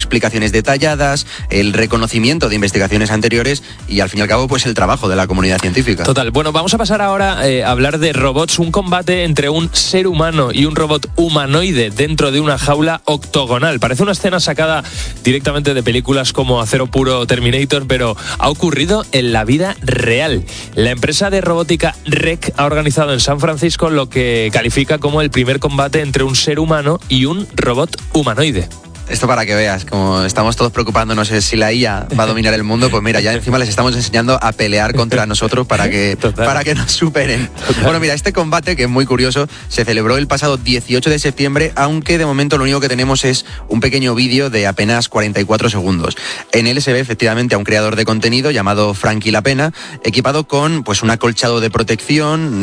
explicaciones detalladas, el reconocimiento de investigaciones anteriores y al fin y al cabo pues el trabajo de la comunidad científica. Total. Bueno, vamos a pasar ahora a hablar de robots, un combate entre un ser humano y un robot humanoide dentro de una jaula octogonal. Parece una escena sacada directamente de películas como Acero Puro o Terminator, pero ha ocurrido en la vida real. La empresa de robótica REC ha organizado en San Francisco lo que califica como el primer combate entre un ser humano y un robot humanoide. Esto para que veas, como estamos todos preocupándonos si la IA va a dominar el mundo, pues mira, ya encima les estamos enseñando a pelear contra nosotros para que nos superen. Total. Bueno, mira, este combate, que es muy curioso, se celebró el pasado 18 de septiembre, aunque de momento lo único que tenemos es un pequeño vídeo de apenas 44 segundos. En él se ve efectivamente a un creador de contenido llamado Frankie La Pena, equipado con pues un acolchado de protección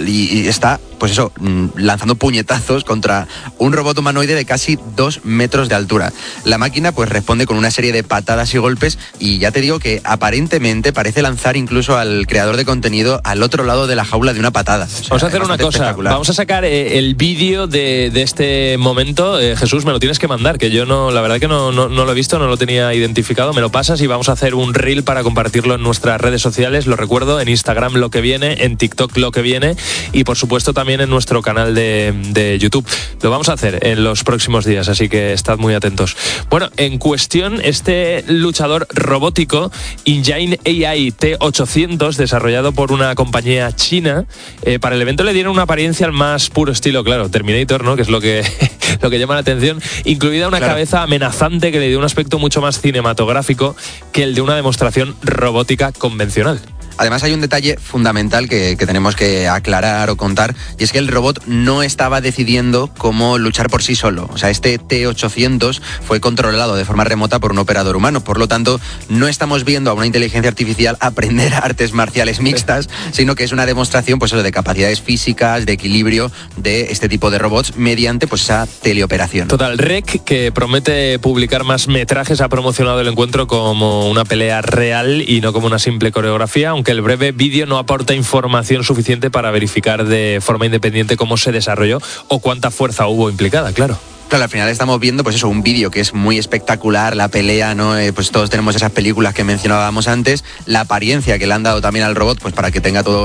y está, pues eso, lanzando puñetazos contra un robot humanoide de casi 2 metros de altura. La máquina pues responde con una serie de patadas y golpes y ya te digo que aparentemente parece lanzar incluso al creador de contenido al otro lado de la jaula de una patada. O sea, vamos a hacer una cosa, vamos a sacar el vídeo de este momento. Jesús, me lo tienes que mandar, que yo no, la verdad que no lo he visto, no lo tenía identificado. Me lo pasas y vamos a hacer un reel para compartirlo en nuestras redes sociales. Lo recuerdo, en Instagram Lo Que Viene, en TikTok Lo Que Viene y por supuesto también en nuestro canal de YouTube. Lo vamos a hacer en los próximos días, así que estad muy atentos. Bueno, en cuestión, este luchador robótico Engine AI T800, desarrollado por una compañía china, para el evento le dieron una apariencia al más puro estilo, claro, Terminator, ¿no? Que es lo que llama la atención, incluida una cabeza amenazante que le dio un aspecto mucho más cinematográfico que el de una demostración robótica convencional. Además hay un detalle fundamental que tenemos que aclarar o contar, y es que el robot no estaba decidiendo cómo luchar por sí solo. O sea, este T800 fue controlado de forma remota por un operador humano. Por lo tanto, no estamos viendo a una inteligencia artificial aprender artes marciales mixtas, sino que es una demostración pues, de capacidades físicas, de equilibrio de este tipo de robots mediante pues, esa teleoperación. Total, REC, que promete publicar más metrajes, ha promocionado el encuentro como una pelea real y no como una simple coreografía, aunque el breve vídeo no aporta información suficiente para verificar de forma independiente cómo se desarrolló o cuánta fuerza hubo implicada, claro. Claro, al final estamos viendo pues eso, un vídeo que es muy espectacular, la pelea, ¿no? Pues todos tenemos esas películas que mencionábamos antes, la apariencia que le han dado también al robot, pues para que tenga todo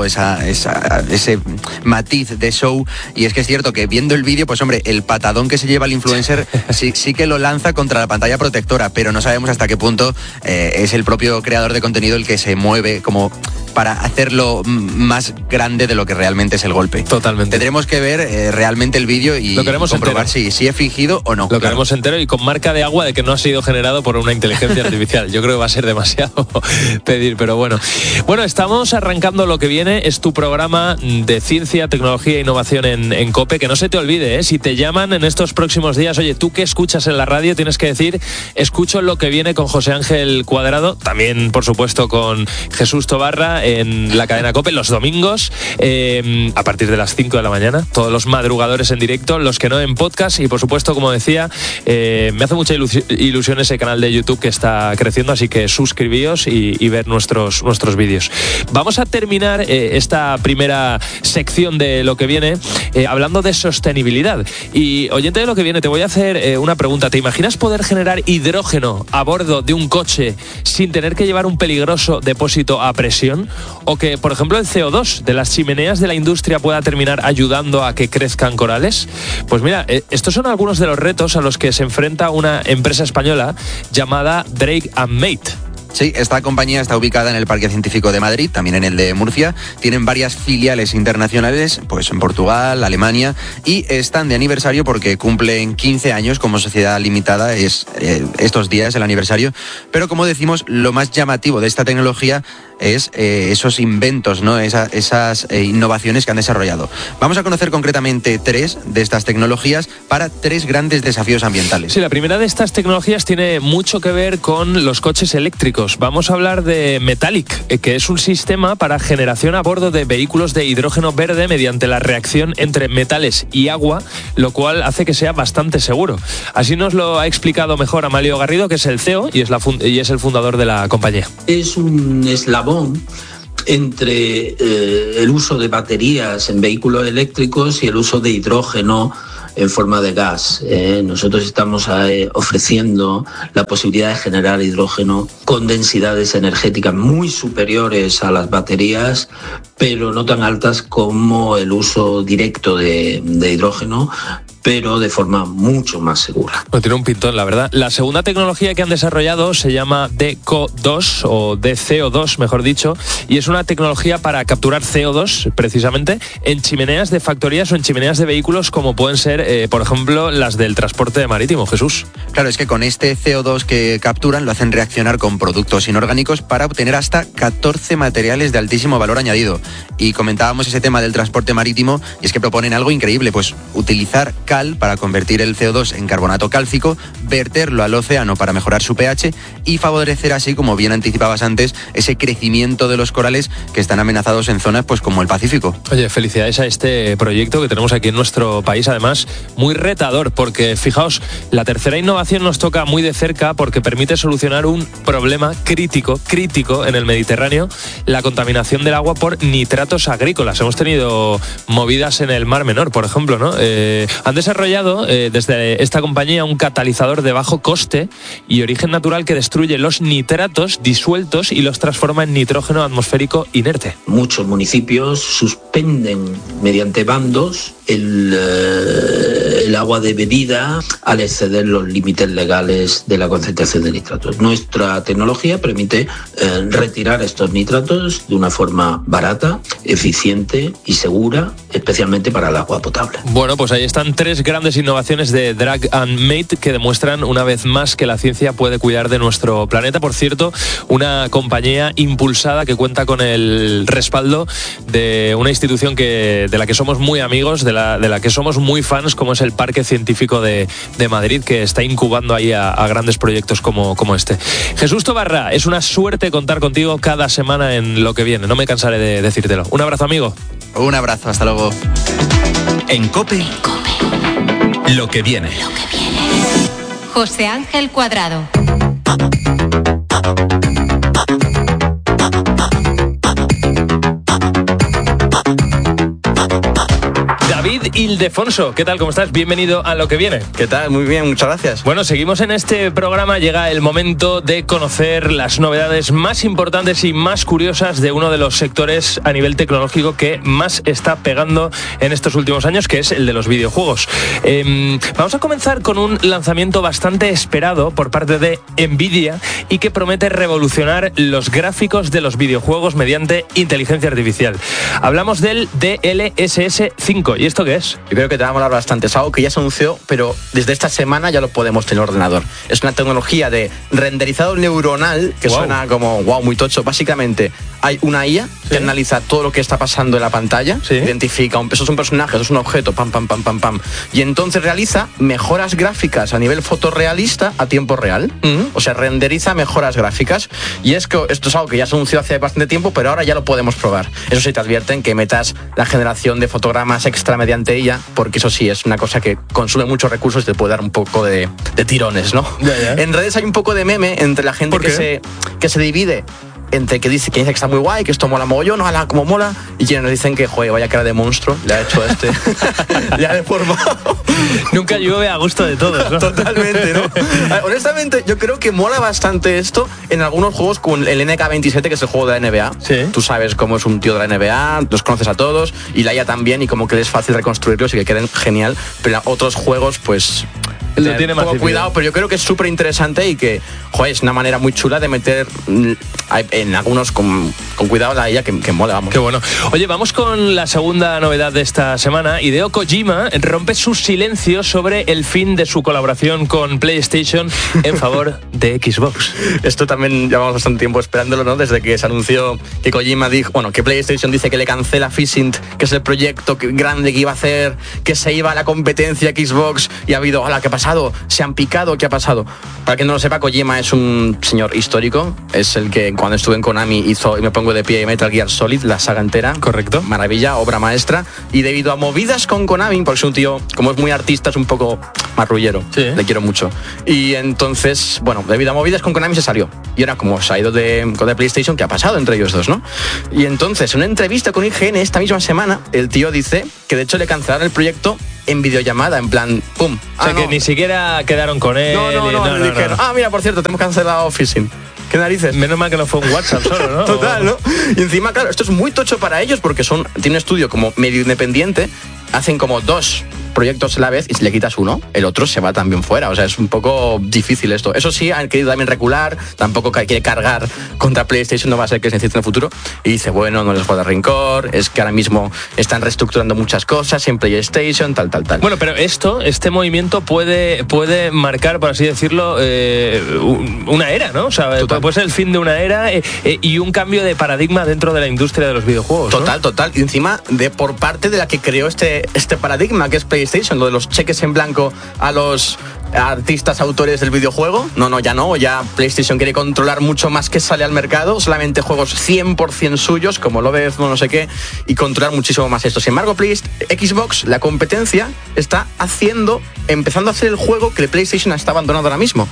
ese matiz de show. Y es que es cierto que viendo el vídeo, pues hombre, el patadón que se lleva el influencer sí que lo lanza contra la pantalla protectora, pero no sabemos hasta qué punto es el propio creador de contenido el que se mueve como para hacerlo más grande de lo que realmente es el golpe. Totalmente. Tendremos que ver realmente el vídeo y comprobar si es fingido o no. Lo queremos entero y con marca de agua de que no ha sido generado por una inteligencia artificial. Yo creo que va a ser demasiado pedir, pero bueno. Bueno, estamos arrancando Lo Que Viene. Es tu programa de ciencia, tecnología e innovación en COPE. Que no se te olvide, si te llaman en estos próximos días, oye, tú que escuchas en la radio, tienes que decir, escucho Lo Que Viene con José Ángel Cuadrado, también, por supuesto, con Jesús Tobarra en la cadena COPE los domingos, a partir de las 5 de la mañana. Todos los madrugadores en directo, los que no en podcast y, por supuesto, como decía, me hace mucha ilusión ese canal de YouTube que está creciendo, así que suscribíos y ver nuestros vídeos. Vamos a terminar esta primera sección de Lo Que Viene hablando de sostenibilidad. Y, oyente de Lo Que Viene, te voy a hacer una pregunta. ¿Te imaginas poder generar hidrógeno a bordo de un coche sin tener que llevar un peligroso depósito a presión? ¿O que, por ejemplo, el CO2 de las chimeneas de la industria pueda terminar ayudando a que crezcan corales? Pues mira, estos son algunos de los retos a los que se enfrenta una empresa española llamada Drake & Mate. Sí, esta compañía está ubicada en el Parque Científico de Madrid, también en el de Murcia. Tienen varias filiales internacionales, pues en Portugal, Alemania, y están de aniversario porque cumplen 15 años como sociedad limitada, estos días el aniversario. Pero como decimos, lo más llamativo de esta tecnología es esos inventos, ¿no? Esas innovaciones que han desarrollado. Vamos a conocer concretamente 3 de estas tecnologías para 3 grandes desafíos ambientales. Sí, la primera de estas tecnologías tiene mucho que ver con los coches eléctricos. Vamos a hablar de Metallic, que es un sistema para generación a bordo de vehículos de hidrógeno verde mediante la reacción entre metales y agua, lo cual hace que sea bastante seguro. Así nos lo ha explicado mejor Amalio Garrido, que es el CEO y es el fundador de la compañía. Es un eslabón entre el uso de baterías en vehículos eléctricos y el uso de hidrógeno en forma de gas. Nosotros estamos ofreciendo la posibilidad de generar hidrógeno con densidades energéticas muy superiores a las baterías, pero no tan altas como el uso directo de hidrógeno, pero de forma mucho más segura. Pues tiene un pintón, la verdad. La segunda tecnología que han desarrollado se llama DCO2, o DCO2, mejor dicho, y es una tecnología para capturar CO2, precisamente, en chimeneas de factorías o en chimeneas de vehículos, como pueden ser, por ejemplo, las del transporte marítimo. Jesús. Claro, es que con este CO2 que capturan lo hacen reaccionar con productos inorgánicos para obtener hasta 14 materiales de altísimo valor añadido. Y comentábamos ese tema del transporte marítimo, y es que proponen algo increíble, pues utilizar cal para convertir el CO2 en carbonato cálcico, verterlo al océano para mejorar su pH y favorecer así, como bien anticipabas antes, ese crecimiento de los corales que están amenazados en zonas pues como el Pacífico. Oye, felicidades a este proyecto que tenemos aquí en nuestro país, además muy retador, porque fijaos, la tercera innovación nos toca muy de cerca porque permite solucionar un problema crítico en el Mediterráneo, la contaminación del agua por nitratos agrícolas. Hemos tenido movidas en el Mar Menor, por ejemplo, ¿no? Han desarrollado desde esta compañía un catalizador de bajo coste y origen natural que destruye los nitratos disueltos y los transforma en nitrógeno atmosférico inerte. Muchos municipios suspenden mediante bandos el agua de bebida al exceder los límites legales de la concentración de nitratos. Nuestra tecnología permite retirar estos nitratos de una forma barata, eficiente y segura, especialmente para el agua potable. Bueno, pues ahí están 3 grandes innovaciones de Drag and Mate que demuestran una vez más que la ciencia puede cuidar de nuestro planeta. Por cierto, una compañía impulsada que cuenta con el respaldo de una institución de la que somos muy amigos, de la que somos muy fans, como es el Parque Científico de Madrid, que está incubando ahí a grandes proyectos como este. Jesús Tobarra, es una suerte contar contigo cada semana en Lo que Viene. No me cansaré de decírtelo. Un abrazo, amigo. Un abrazo, hasta luego. En COPE, Lo que Viene. José Ángel Cuadrado. David Ildefonso, ¿qué tal? ¿Cómo estás? Bienvenido a Lo que Viene. ¿Qué tal? Muy bien, muchas gracias. Bueno, seguimos en este programa. Llega el momento de conocer las novedades más importantes y más curiosas de uno de los sectores a nivel tecnológico que más está pegando en estos últimos años, que es el de los videojuegos. Vamos a comenzar con un lanzamiento bastante esperado por parte de Nvidia y que promete revolucionar los gráficos de los videojuegos mediante inteligencia artificial. Hablamos del DLSS 5. ¿Y esto qué es? Yo creo que te vamos a hablar bastante. Es algo que ya se anunció, pero desde esta semana ya lo podemos tener en el ordenador. Es una tecnología de renderizado neuronal que suena como muy tocho. Básicamente hay una IA que analiza todo lo que está pasando en la pantalla, identifica, eso es un personaje, eso es un objeto, pam, y entonces realiza mejoras gráficas a nivel fotorrealista a tiempo real. O sea, renderiza mejoras gráficas. Y es que esto es algo que ya se anunció hace bastante tiempo, pero ahora ya lo podemos probar. Eso sí, te advierten que metas la generación de fotogramas extra mediante ella, porque eso sí es una cosa que consume muchos recursos y te puede dar un poco de tirones, ¿no? En redes hay un poco de meme entre la gente que se divide entre que dice que está muy guay, que esto mola mogollón, ojalá como mola, y quienes nos dicen que, joder, vaya cara de monstruo le ha hecho le ha deformado. Nunca llueve a gusto de todos, ¿no? Totalmente, ¿no? Honestamente, yo creo que mola bastante esto en algunos juegos, con el NK27, que es el juego de la NBA. Sí. Tú sabes cómo es un tío de la NBA, los conoces a todos, y la IA también, y como que es fácil reconstruirlos y que queden genial, pero otros juegos, pues lo tiene más cuidado, pero yo creo que es súper interesante y que, joder, es una manera muy chula de meter en algunos con cuidado la IA que mola, vamos. Qué bueno. Oye, vamos con la segunda novedad de esta semana. Hideo Kojima rompe su silencio sobre el fin de su colaboración con PlayStation en favor de Xbox. Esto también llevamos bastante tiempo esperándolo, ¿no? Desde que se anunció que Kojima dijo, que PlayStation dice que le cancela Physint, que es el proyecto grande que iba a hacer, que se iba a la competencia Xbox, y ha habido, ¿qué ha pasado? ¿Se han picado? ¿Qué ha pasado? Para quien no lo sepa, Kojima es un señor histórico, es el que cuando estuve en Konami hizo, y me pongo de pie, Metal Gear Solid, la saga entera. Correcto. Maravilla, obra maestra. Y debido a movidas con Konami, porque es un tío, como es muy artista, es un poco marrullero. Sí. Le quiero mucho. Y entonces, de vida movidas con Konami se salió. Y ahora como se ha ido con de PlayStation, ¿qué ha pasado entre ellos dos, no? Y entonces, en una entrevista con IGN esta misma semana, el tío dice que de hecho le cancelaron el proyecto en videollamada, en plan, ¡pum! O sea, que ni siquiera quedaron con él. No, dijeron, mira, por cierto, te hemos cancelado Fishing. ¿Qué narices? Menos mal que no fue un WhatsApp solo, ¿no? Total, ¿no? Y encima, claro, esto es muy tocho para ellos porque tiene un estudio como medio independiente, hacen como 2 proyectos a la vez y si le quitas uno, el otro se va también fuera. O sea, es un poco difícil esto. Eso sí, han querido también recular, tampoco quiere cargar contra PlayStation, no va a ser que se necesite en el futuro. Y dice, bueno, no les va a dar rencor, es que ahora mismo están reestructurando muchas cosas en PlayStation, tal. Bueno, pero este movimiento puede marcar, por así decirlo, una era, ¿no? O sea, puede ser el fin de una era y un cambio de paradigma dentro de la industria de los videojuegos, ¿no? Total. Y encima, por parte de la que creó este paradigma, que es PlayStation, lo de los cheques en blanco a los artistas, autores del videojuego. Ya PlayStation quiere controlar mucho más que sale al mercado, solamente juegos 100% suyos, como lo ves, no sé qué, y controlar muchísimo más esto. Sin embargo, Xbox, la competencia, está empezando a hacer el juego que PlayStation está abandonado ahora mismo.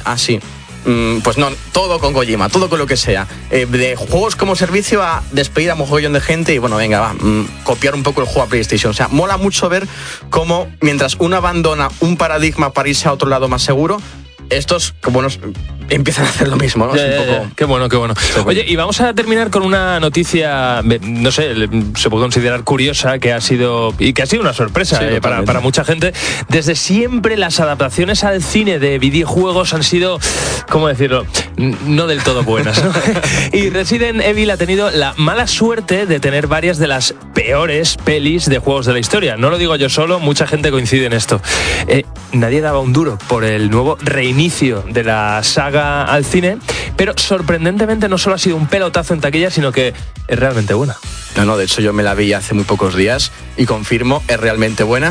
Pues no, todo con Kojima, todo con lo que sea. De juegos como servicio a despedir a mogollón de gente y bueno, venga, copiar un poco el juego a PlayStation. O sea, mola mucho ver cómo mientras uno abandona un paradigma para irse a otro lado más seguro, estos como empiezan a hacer lo mismo, ¿no? Es un poco... Qué bueno. Oye, y vamos a terminar con una noticia, no sé, se puede considerar curiosa, que ha sido una sorpresa para mucha gente. Desde siempre las adaptaciones al cine de videojuegos han sido, ¿cómo decirlo?, no del todo buenas, ¿no? Y Resident Evil ha tenido la mala suerte de tener varias de las peores pelis de juegos de la historia. No lo digo yo solo, mucha gente coincide en esto. Nadie daba un duro por el nuevo reinicio de la saga al cine, pero sorprendentemente no solo ha sido un pelotazo en taquilla, sino que es realmente buena. No, de hecho yo me la vi hace muy pocos días y confirmo, es realmente buena.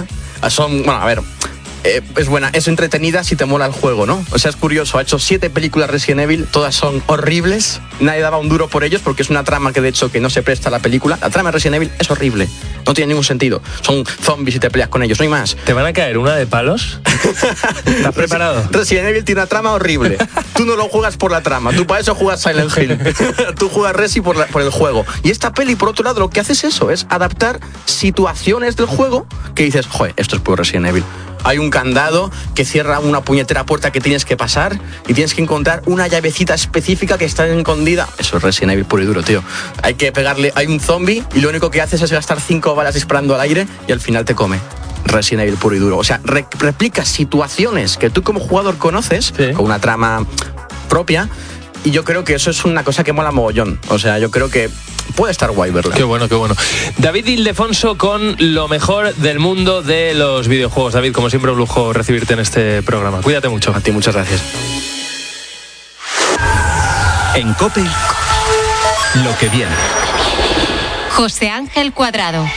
Es buena, es entretenida si te mola el juego, ¿no? O sea, es curioso, ha hecho 7 películas Resident Evil, todas son horribles, nadie daba un duro por ellos porque es una trama que de hecho que no se presta a la película. La trama de Resident Evil es horrible, no tiene ningún sentido, son zombies y te peleas con ellos, no hay más. ¿Te van a caer una de palos? ¿Estás preparado? Resident Evil tiene una trama horrible, tú no lo juegas por la trama, tú para eso juegas Silent Hill, tú juegas Resi por el juego. Y esta peli, por otro lado, lo que hace es eso, es adaptar situaciones del juego que dices, joder, esto es puro Resident Evil. Hay un candado que cierra una puñetera puerta que tienes que pasar y tienes que encontrar una llavecita específica que está escondida. Eso es Resident Evil puro y duro, tío. Hay que pegarle, hay un zombie y lo único que haces es gastar 5 balas disparando al aire y al final te come. Resident Evil puro y duro. O sea, replica situaciones que tú como jugador conoces, sí, con una trama propia, y yo creo que eso es una cosa que mola mogollón. O sea, yo creo que puede estar guay verla. Qué bueno. David Ildefonso con lo mejor del mundo de los videojuegos. David, como siempre, un lujo recibirte en este programa. Cuídate mucho. A ti, muchas gracias. En COPE, lo que viene. José Ángel Cuadrado.